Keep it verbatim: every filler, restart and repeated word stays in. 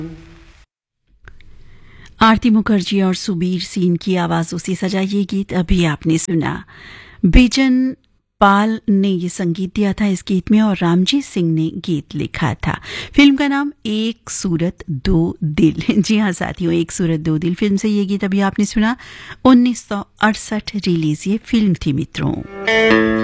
आरती मुखर्जी और सुबीर सिंह की आवाजों से सजा ये गीत अभी आपने सुना। बेचन पाल ने ये संगीत दिया था इस गीत में और रामजीत सिंह ने गीत लिखा था। फिल्म का नाम एक सूरत दो दिल। जी हाँ साथियों, एक सूरत दो दिल फिल्म से ये गीत अभी आपने सुना। उन्नीस सौ अड़सठ रिलीज ये फिल्म थी मित्रों।